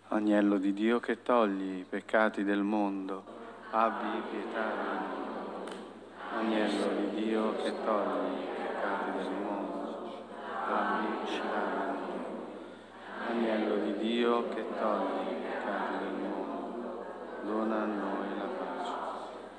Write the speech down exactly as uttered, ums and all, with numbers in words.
Agnello di Dio che togli i peccati del mondo, abbi pietà di noi. Agnello di Dio che togli i peccati del mondo, abbi pietà di noi. Agnello di Dio che togli i peccati del mondo, dona a noi la